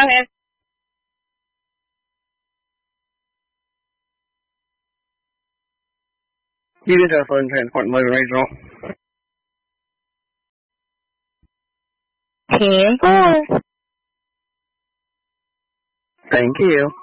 ahead. You can tell Southern Transport and Logan Regional. 10-4. Thank you.